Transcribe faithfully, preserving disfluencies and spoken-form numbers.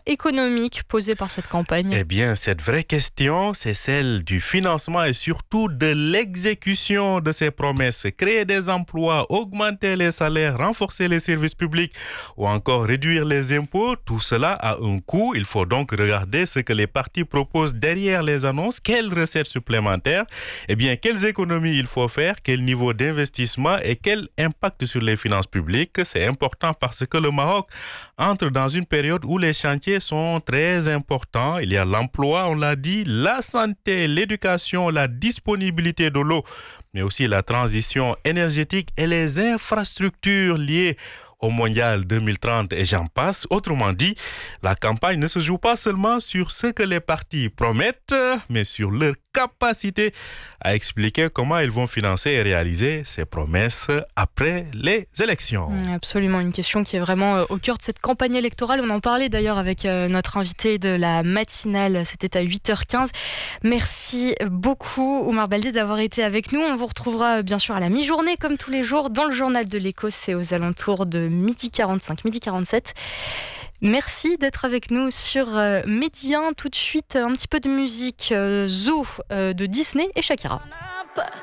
économique posée par cette campagne? Eh bien, cette vraie question, c'est celle du financement et surtout de l'exécution de ces promesses. Créer des emplois, augmenter les salaires, renforcer les services publics ou encore réduire les impôts, tout cela a un coût. Il faut donc regarder ce que les partis proposent derrière les annonces. Quelles recettes supplémentaires? Eh bien, quelles économies il faut faire? Quel niveau d'investissement et quel impact sur les finances publiques? C'est important parce que le Maroc entre dans une période où les chantiers sont très importants. Il y a l'emploi, on l'a dit, la santé, l'éducation, la disponibilité de l'eau, mais aussi la transition énergétique et les infrastructures liées au Mondial deux mille trente et j'en passe. Autrement dit, la campagne ne se joue pas seulement sur ce que les partis promettent, mais sur leur capacité à expliquer comment ils vont financer et réaliser ces promesses après les élections. Absolument, une question qui est vraiment au cœur de cette campagne électorale. On en parlait d'ailleurs avec notre invité de la matinale, c'était à huit heures quinze. Merci beaucoup Oumar Baldé d'avoir été avec nous. On vous retrouvera bien sûr à la mi-journée comme tous les jours dans le journal de l'écho, c'est aux alentours de midi quarante-cinq, midi quarante-sept. Merci d'être avec nous sur euh, Média. Tout de suite, un petit peu de musique euh, Zoo euh, de Disney et Shakira.